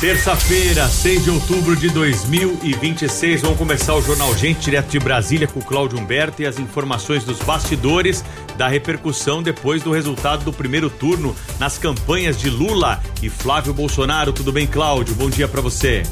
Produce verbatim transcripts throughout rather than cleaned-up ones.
Terça-feira, seis de outubro de dois mil e vinte e seis, vamos começar o Jornal Gente, direto de Brasília, com o Cláudio Humberto e as informações dos bastidores da repercussão depois do resultado do primeiro turno nas campanhas de Lula e Flávio Bolsonaro. Tudo bem, Cláudio? Bom dia pra você.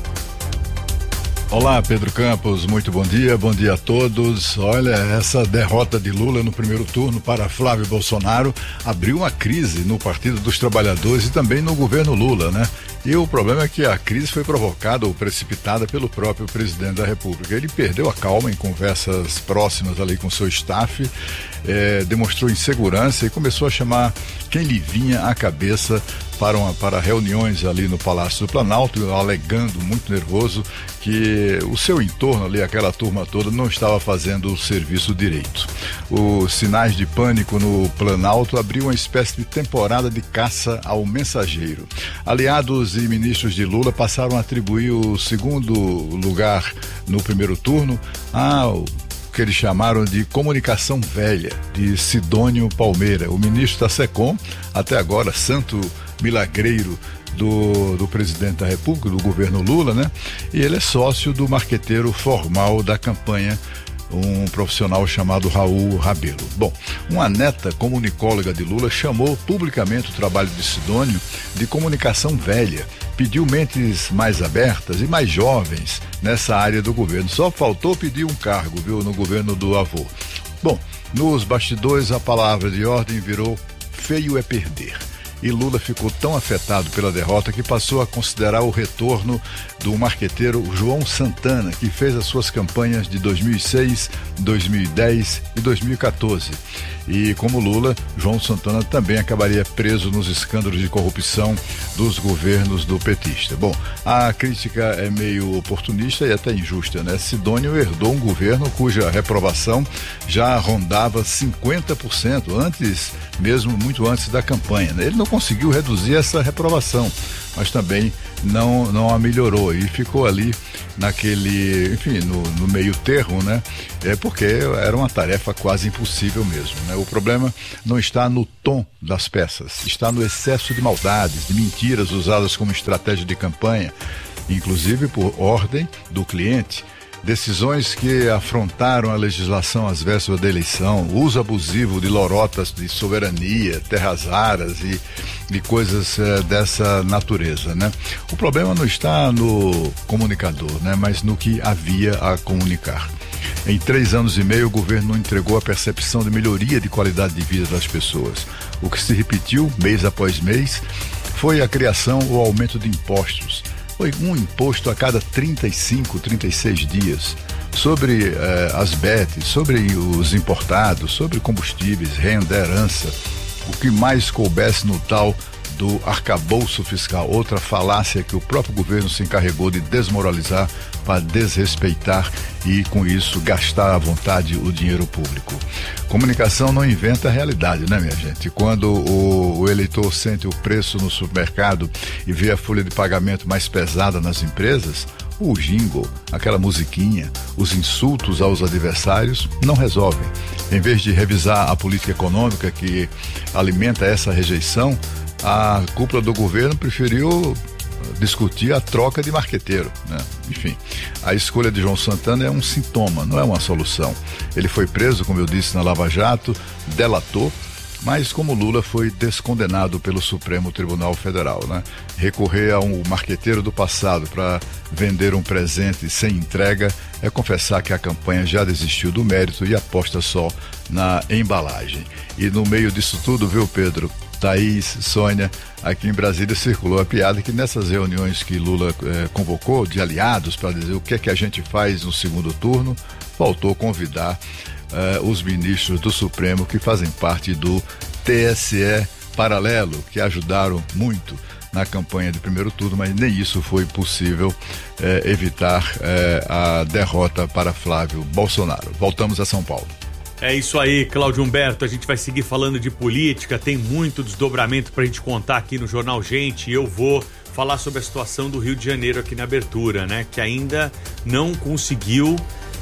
Olá, Pedro Campos, muito bom dia, bom dia a todos. Olha, essa derrota de Lula no primeiro turno para Flávio Bolsonaro abriu uma crise no Partido dos Trabalhadores e também no governo Lula, né? E o problema é que a crise foi provocada ou precipitada pelo próprio presidente da República. Ele perdeu a calma em conversas próximas ali com seu staff, eh, demonstrou insegurança e começou a chamar quem lhe vinha à cabeça para, uma, para reuniões ali no Palácio do Planalto, alegando, muito nervoso, que o seu entorno ali, aquela turma toda, não estava fazendo o serviço direito. Os sinais de pânico no Planalto abriu uma espécie de temporada de caça ao mensageiro. Aliados e ministros de Lula passaram a atribuir o segundo lugar no primeiro turno ao que eles chamaram de comunicação velha, de Sidônio Palmeira, o ministro da SECOM, até agora santo milagreiro do, do presidente da República, do governo Lula, né? E ele é sócio do marqueteiro formal da campanha, um profissional chamado Raul Rabelo. Bom, uma neta comunicóloga de Lula chamou publicamente o trabalho de Sidônio de comunicação velha, pediu mentes mais abertas e mais jovens nessa área do governo. Só faltou pedir um cargo, viu, no governo do avô. Bom, nos bastidores a palavra de ordem virou feio é perder. E Lula ficou tão afetado pela derrota que passou a considerar o retorno do marqueteiro João Santana, que fez as suas campanhas de dois mil e seis, dois mil e dez e dois mil e quatorze. E como Lula, João Santana também acabaria preso nos escândalos de corrupção dos governos do petista. Bom, a crítica é meio oportunista e até injusta, né? Sidônio herdou um governo cuja reprovação já rondava cinquenta por cento, antes, mesmo muito antes da campanha, né? Ele não conseguiu reduzir essa reprovação, mas também não, não a melhorou e ficou ali naquele, enfim, no, no meio termo, né? É porque era uma tarefa quase impossível mesmo, né? O problema não está no tom das peças, está no excesso de maldades, de mentiras usadas como estratégia de campanha, inclusive por ordem do cliente. Decisões que afrontaram a legislação às vésperas da eleição, uso abusivo de lorotas de soberania, terras raras e, e coisas eh, dessa natureza, né? O problema não está no comunicador, né? Mas no que havia a comunicar. Em três anos e meio, o governo não entregou a percepção de melhoria de qualidade de vida das pessoas. O que se repetiu, mês após mês, foi a criação ou aumento de impostos. Foi um imposto a cada trinta e cinco, trinta e seis dias, sobre eh, as B E Ts, sobre os importados, sobre combustíveis, renda, herança, o que mais coubesse no tal do arcabouço fiscal, outra falácia que o próprio governo se encarregou de desmoralizar para desrespeitar e, com isso, gastar à vontade o dinheiro público. Comunicação não inventa a realidade, né, minha gente? Quando o, o eleitor sente o preço no supermercado e vê a folha de pagamento mais pesada nas empresas, o jingle, aquela musiquinha, os insultos aos adversários não resolvem. Em vez de revisar a política econômica que alimenta essa rejeição, a cúpula do governo preferiu discutir a troca de marqueteiro, né? Enfim, a escolha de João Santana é um sintoma, não é uma solução. Ele foi preso, como eu disse, na Lava Jato, delatou, mas como Lula foi descondenado pelo Supremo Tribunal Federal, né? Recorrer a um marqueteiro do passado para vender um presente sem entrega é confessar que a campanha já desistiu do mérito e aposta só na embalagem. E no meio disso tudo, viu, Pedro, Thaís, Sônia, aqui em Brasília circulou a piada que nessas reuniões que Lula eh, convocou de aliados para dizer o que é que a gente faz no segundo turno, faltou convidar eh, os ministros do Supremo que fazem parte do T S E paralelo, que ajudaram muito na campanha de primeiro turno, mas nem isso foi possível eh, evitar eh, a derrota para Flávio Bolsonaro. Voltamos a São Paulo. É isso aí, Cláudio Humberto, a gente vai seguir falando de política, tem muito desdobramento pra gente contar aqui no Jornal Gente, e eu vou falar sobre a situação do Rio de Janeiro aqui na abertura, né, que ainda não conseguiu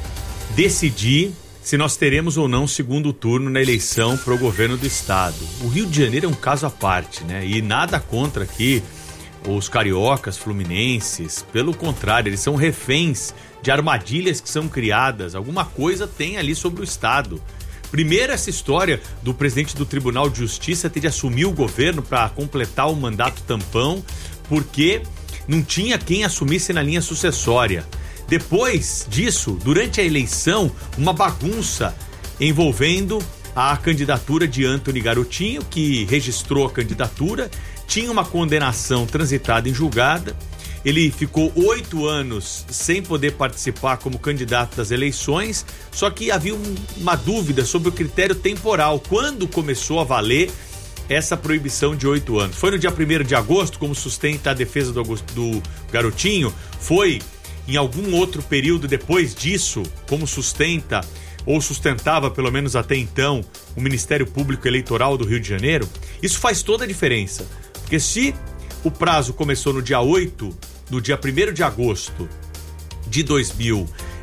decidir se nós teremos ou não segundo turno na eleição para o governo do estado. O Rio de Janeiro é um caso à parte, né, e nada contra aqui os cariocas, fluminenses. Pelo contrário, eles são reféns de armadilhas que são criadas. Alguma coisa tem ali sobre o Estado. Primeiro, essa história do presidente do Tribunal de Justiça ter de assumir o governo para completar o mandato tampão, porque não tinha quem assumisse na linha sucessória. Depois disso, durante a eleição, uma bagunça envolvendo a candidatura de Antony Garotinho, que registrou a candidatura, tinha uma condenação transitada em julgada. Ele ficou oito anos sem poder participar como candidato das eleições, só que havia um, uma dúvida sobre o critério temporal, quando começou a valer essa proibição de oito anos. Foi no dia primeiro de agosto, como sustenta a defesa do, do Garotinho? Foi em algum outro período depois disso, como sustenta, ou sustentava pelo menos até então, o Ministério Público Eleitoral do Rio de Janeiro? Isso faz toda a diferença, porque se o prazo começou no dia oito, no dia primeiro de agosto de dois mil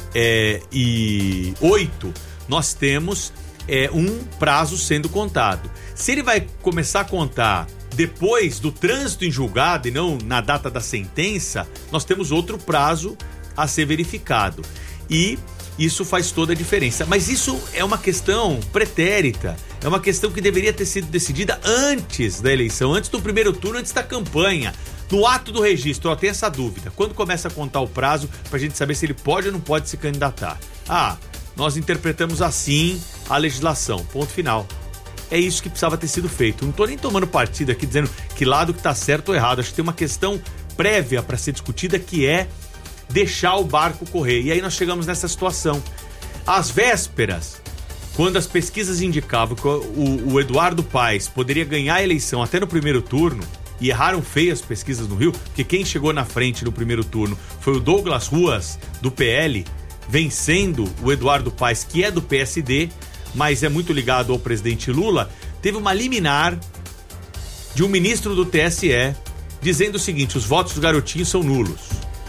e oito, nós temos é, um prazo sendo contado. Se ele vai começar a contar depois do trânsito em julgado e não na data da sentença, nós temos outro prazo a ser verificado. E isso faz toda a diferença. Mas isso é uma questão pretérita, é uma questão que deveria ter sido decidida antes da eleição, antes do primeiro turno, antes da campanha. No ato do registro, ó, tem essa dúvida. Quando começa a contar o prazo pra gente saber se ele pode ou não pode se candidatar? Ah, nós interpretamos assim a legislação. Ponto final. É isso que precisava ter sido feito. Não tô nem tomando partido aqui dizendo que lado que tá certo ou errado. Acho que tem uma questão prévia para ser discutida, que é deixar o barco correr. E aí nós chegamos nessa situação. Às vésperas, quando as pesquisas indicavam que o, o Eduardo Paes poderia ganhar a eleição até no primeiro turno, e erraram feio as pesquisas no Rio, porque quem chegou na frente no primeiro turno foi o Douglas Ruas, do P L, vencendo o Eduardo Paes, que é do P S D, mas é muito ligado ao presidente Lula. Teve uma liminar de um ministro do T S E dizendo o seguinte: os votos do Garotinho são nulos.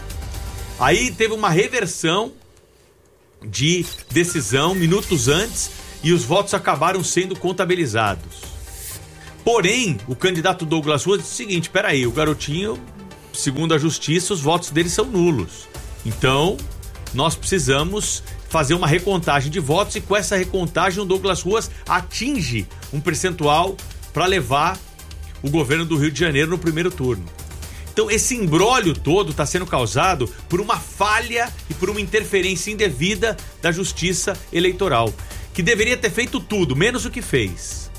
Aí teve uma reversão de decisão minutos antes e os votos acabaram sendo contabilizados. Porém, o candidato Douglas Ruas disse o seguinte: peraí, o Garotinho, segundo a justiça, os votos dele são nulos. Então, nós precisamos fazer uma recontagem de votos, e com essa recontagem o Douglas Ruas atinge um percentual para levar o governo do Rio de Janeiro no primeiro turno. Então, esse imbróglio todo está sendo causado por uma falha e por uma interferência indevida da Justiça Eleitoral, que deveria ter feito tudo, menos o que fez.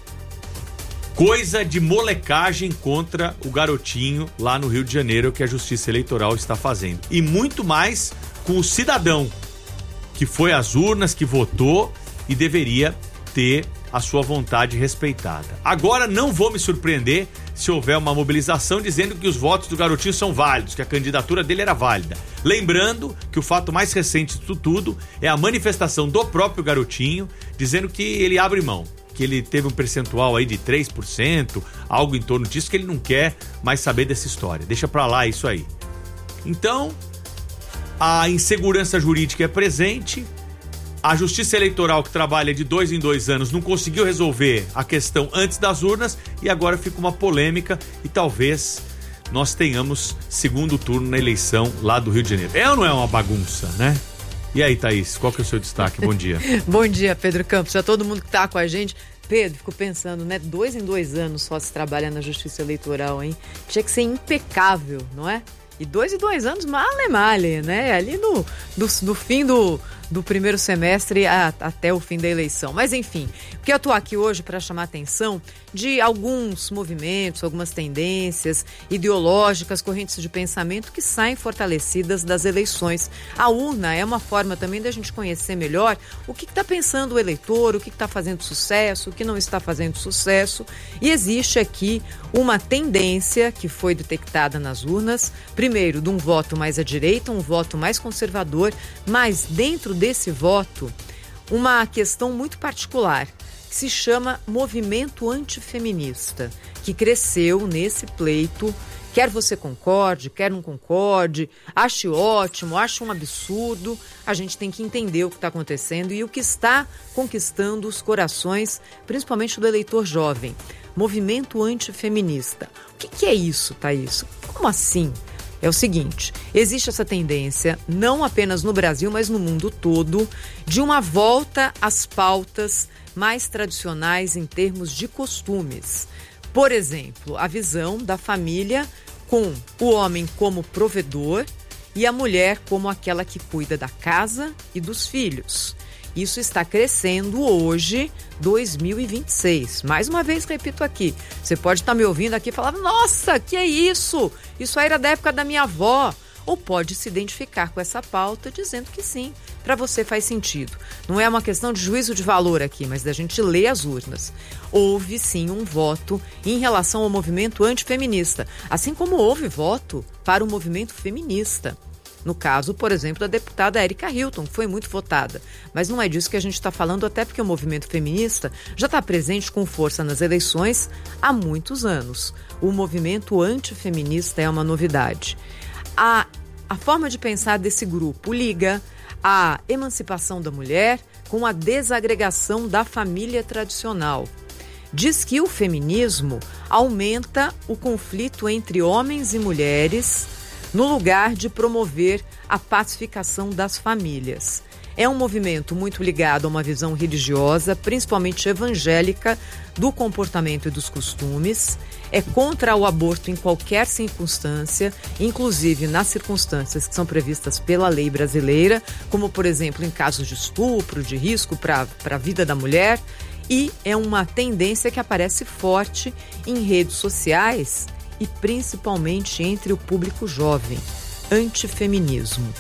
Coisa de molecagem contra o Garotinho lá no Rio de Janeiro, que a Justiça Eleitoral está fazendo. E muito mais com o cidadão que foi às urnas, que votou e deveria ter a sua vontade respeitada. Agora não vou me surpreender se houver uma mobilização dizendo que os votos do Garotinho são válidos, que a candidatura dele era válida. Lembrando que o fato mais recente disso tudo é a manifestação do próprio Garotinho dizendo que ele abre mão, que ele teve um percentual aí de três por cento, algo em torno disso, que ele não quer mais saber dessa história. Deixa pra lá isso aí. Então, a insegurança jurídica é presente. A Justiça Eleitoral, que trabalha de dois em dois anos, não conseguiu resolver a questão antes das urnas, e agora fica uma polêmica e talvez nós tenhamos segundo turno na eleição lá do Rio de Janeiro. É ou não é uma bagunça, né? E aí, Thaís, qual que é o seu destaque? Bom dia. Bom dia, Pedro Campos. A todo mundo que tá com a gente. Pedro, fico pensando, né? Dois em dois anos só se trabalha na Justiça Eleitoral, hein? Tinha que ser impecável, não é? E dois e dois anos, male male, né? Ali no, do, do fim do, do primeiro semestre a, até o fim da eleição. Mas enfim, porque eu tô aqui hoje para chamar a atenção de alguns movimentos, algumas tendências ideológicas, correntes de pensamento que saem fortalecidas das eleições. A urna é uma forma também da gente conhecer melhor o que está pensando o eleitor, o que está fazendo sucesso, o que não está fazendo sucesso. E existe aqui uma tendência que foi detectada nas urnas, primeiro de um voto mais à direita, um voto mais conservador, mas dentro desse voto, uma questão muito particular, que se chama movimento antifeminista, que cresceu nesse pleito. Quer você concorde, quer não concorde, ache ótimo, ache um absurdo, a gente tem que entender o que está acontecendo e o que está conquistando os corações, principalmente do eleitor jovem. Movimento antifeminista. O que, que é isso, Thaís? Como assim? É o seguinte, existe essa tendência, não apenas no Brasil, mas no mundo todo, de uma volta às pautas mais tradicionais em termos de costumes. Por exemplo, a visão da família com o homem como provedor e a mulher como aquela que cuida da casa e dos filhos. Isso está crescendo hoje, dois mil e vinte e seis. Mais uma vez, repito aqui, você pode estar me ouvindo aqui e falar, nossa, que é isso? Isso aí era da época da minha avó. Ou pode se identificar com essa pauta dizendo que sim, para você faz sentido. Não é uma questão de juízo de valor aqui, mas da gente ler as urnas. Houve sim um voto em relação ao movimento antifeminista, assim como houve voto para o movimento feminista. No caso, por exemplo, da deputada Erika Hilton, que foi muito votada. Mas não é disso que a gente está falando, até porque o movimento feminista já está presente com força nas eleições há muitos anos. O movimento antifeminista é uma novidade. A, a forma de pensar desse grupo liga a emancipação da mulher com a desagregação da família tradicional. Diz que o feminismo aumenta o conflito entre homens e mulheres no lugar de promover a pacificação das famílias. É um movimento muito ligado a uma visão religiosa, principalmente evangélica, do comportamento e dos costumes. É contra o aborto em qualquer circunstância, inclusive nas circunstâncias que são previstas pela lei brasileira, como, por exemplo, em casos de estupro, de risco para a vida da mulher. E é uma tendência que aparece forte em redes sociais e principalmente entre o público jovem, antifeminismo.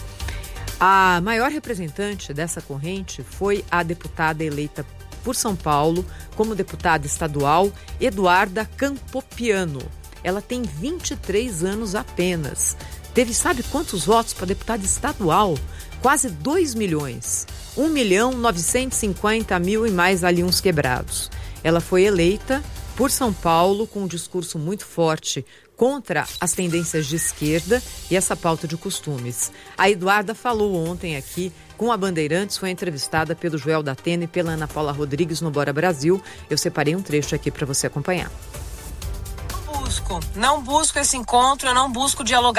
A maior representante dessa corrente foi a deputada eleita por São Paulo como deputada estadual, Eduarda Campopiano. Ela tem vinte e três anos apenas. Teve, sabe quantos votos para deputada estadual? Quase dois milhões. um milhão novecentos e cinquenta mil e mais ali uns quebrados. Ela foi eleita por São Paulo com um discurso muito forte contra as tendências de esquerda e essa pauta de costumes. A Eduarda falou ontem aqui com a Bandeirantes, foi entrevistada pelo Joel da Atena e pela Ana Paula Rodrigues no Bora Brasil. Eu separei um trecho aqui para você acompanhar. Não busco, não busco esse encontro, eu não busco dialogar